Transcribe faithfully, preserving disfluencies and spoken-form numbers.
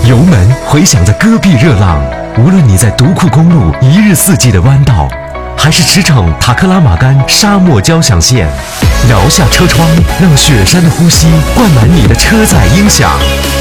油门回响着戈壁热浪，无论你在独库公路一日四季的弯道，还是驰骋塔克拉玛干沙漠交响线，摇下车窗，让雪山的呼吸灌满你的车载音响。